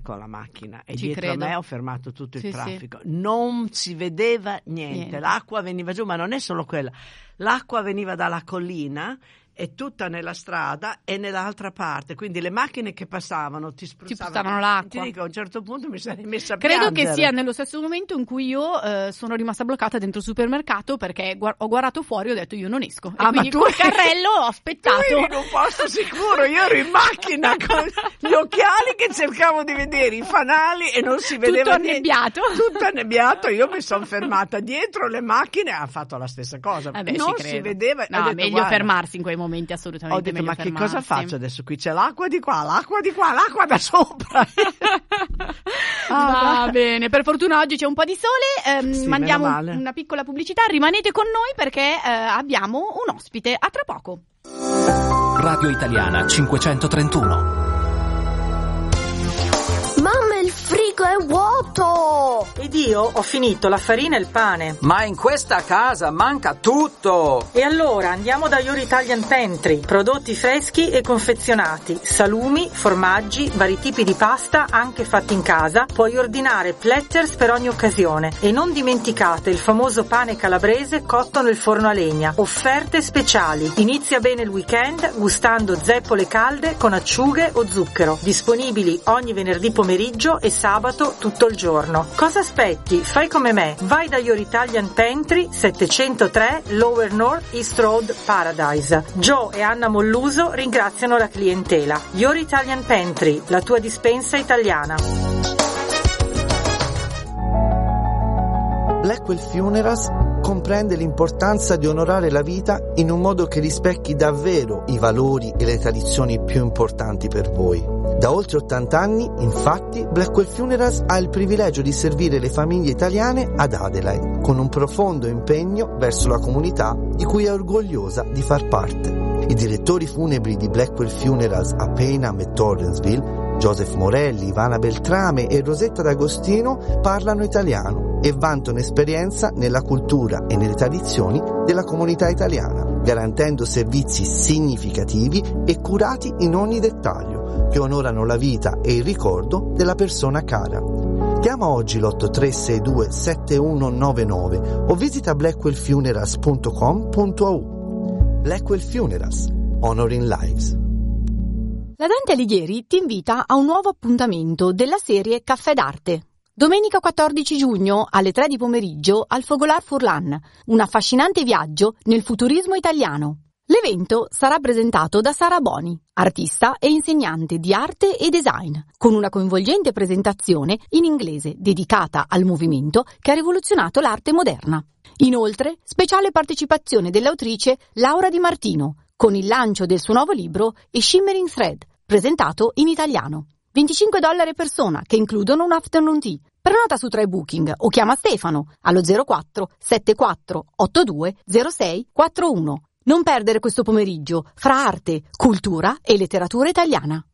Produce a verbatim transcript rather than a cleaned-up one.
con la macchina e Ci dietro credo. a me ho fermato tutto il Sì, traffico. Non si vedeva niente. Niente. L'acqua veniva giù, ma non è solo quella. L'acqua veniva dalla collina e tutta nella strada e nell'altra parte, quindi le macchine che passavano ti spruzzavano, spruzzavano l'acqua. Ti dico, a un certo punto mi sarei messa a Credo piangere. che sia nello stesso momento in cui io eh, sono rimasta bloccata dentro il supermercato perché gua- ho guardato fuori e ho detto io non esco. E Ah, ma quindi tu col carrello ho aspettato. Tu eri in un posto sicuro, io ero in macchina con gli occhiali che cercavo di vedere, i fanali e non si vedeva Tutto niente. annebbiato. Tutto annebbiato, io mi sono fermata dietro le macchine, ha fatto la stessa cosa. Vabbè, non ci si credo. vedeva. No, ho detto, meglio guarda, fermarsi in quei momenti, assolutamente. Ho detto, meglio ma che fermarsi. cosa faccio adesso? Qui c'è l'acqua di qua, l'acqua di qua, l'acqua da sopra. Va bene, per fortuna oggi c'è un po' di sole, ehm, Sì, mandiamo meno male. una piccola pubblicità, rimanete con noi perché eh, abbiamo un ospite, a tra poco. Radio Italiana cinquecentotrentuno. Mamma, il frigo è vuoto! Ed io ho finito la farina e il pane. Ma in questa casa manca tutto! E allora andiamo da Your Italian Pantry. Prodotti freschi e confezionati, salumi, formaggi, vari tipi di pasta anche fatti in casa. Puoi ordinare platters per ogni occasione. E non dimenticate il famoso pane calabrese cotto nel forno a legna. Offerte speciali. Inizia bene il weekend gustando zeppole calde con acciughe o zucchero. Disponibili ogni venerdì pomeriggio e sabato tutto il giorno. Cosa aspetti? Fai come me. Vai da Your Italian Pantry, settecentotre Lower North East Road, Paradise. Joe e Anna Molluso ringraziano la clientela. Your Italian Pantry, la tua dispensa italiana. Blackwell Funerals comprende l'importanza di onorare la vita in un modo che rispecchi davvero i valori e le tradizioni più importanti per voi. Da oltre ottanta anni, infatti, Blackwell Funerals ha il privilegio di servire le famiglie italiane ad Adelaide, con un profondo impegno verso la comunità di cui è orgogliosa di far parte. I direttori funebri di Blackwell Funerals a Payneham e Torrensville, Joseph Morelli, Ivana Beltrame e Rosetta D'Agostino, parlano italiano e vantano esperienza nella cultura e nelle tradizioni della comunità italiana, garantendo servizi significativi e curati in ogni dettaglio, che onorano la vita e il ricordo della persona cara. Chiama oggi l'otto tre sei due sette uno nove nove o visita blackwell funerals punto com punto a u. Blackwell Funerals, Honoring Lives. La Dante Alighieri ti invita a un nuovo appuntamento della serie Caffè d'Arte. Domenica quattordici giugno alle tre di pomeriggio al Fogolar Furlan, un affascinante viaggio nel futurismo italiano. L'evento sarà presentato da Sara Boni, artista e insegnante di arte e design, con una coinvolgente presentazione in inglese dedicata al movimento che ha rivoluzionato l'arte moderna. Inoltre, speciale partecipazione dell'autrice Laura Di Martino, con il lancio del suo nuovo libro A Shimmering Thread, presentato in italiano. venticinque dollari a persona, che includono un afternoon tea. Prenota su TryBooking o chiama Stefano allo zero quattro sette quattro otto due zero sei quattro uno. Non perdere questo pomeriggio fra arte, cultura e letteratura italiana.